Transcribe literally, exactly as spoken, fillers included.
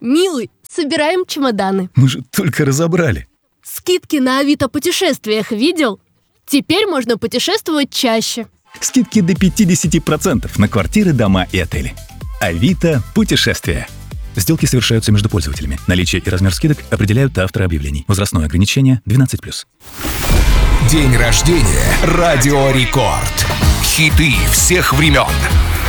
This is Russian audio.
Милый, собираем чемоданы. Мы же только разобрали. Скидки на Авито путешествиях видел? Теперь можно путешествовать чаще. Скидки до пятьдесят процентов на квартиры, дома и отели. Авито путешествия. Сделки совершаются между пользователями. Наличие и размер скидок определяют авторы объявлений. Возрастное ограничение двенадцать плюс. День рождения. Радио Рекорд. Хиты всех времен.